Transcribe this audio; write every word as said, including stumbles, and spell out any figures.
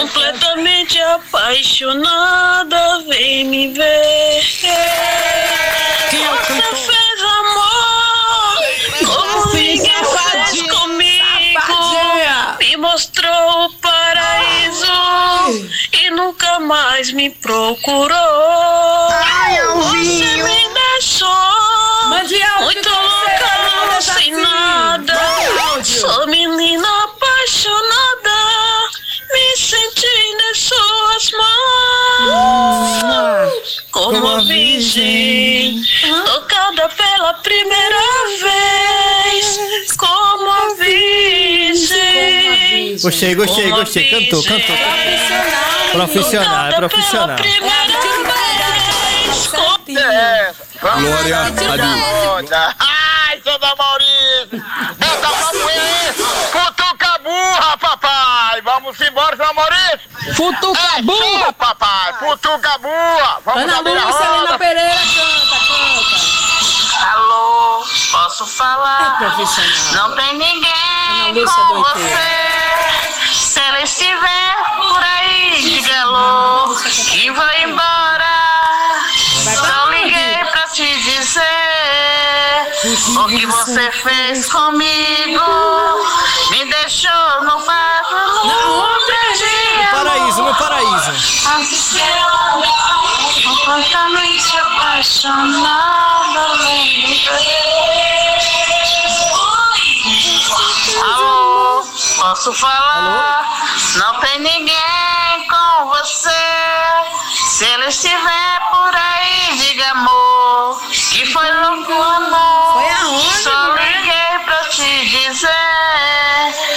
completamente apaixonada, vem me ver. Você fez amor como ninguém fez comigo. Me mostrou o paraíso e nunca mais me procurou. Você me deixou muito louca, sem nada. Sou menina apaixonada, me sentindo em suas mãos. Como a virgem, tocada pela primeira vez. Como a virgem. Gostei, gostei, gostei. Cantou, cantou. Profissional, é profissional. É, vamos Glória a Deus. Ai, seu da Maurício. Bota pra moer. Futuca burra, papai. Vamos embora, seu Maurício. Futuca burra, papai. Futuca burra. Vamos Ana Lúcia, Helena Pereira, canta, canta. Alô, posso falar? É profissional. Não tem ninguém Lúcia com Doiteira. você. Se ela estiver por aí, diga alô e vai embora. Só liguei pra te dizer o que você fez comigo. Me deixou no vaso, no Paraíso, no paraíso. completamente apaixonada. Alô, posso falar? Alô? Não tem ninguém com você. Se ele estiver por aí, diga amor, que foi louco amor.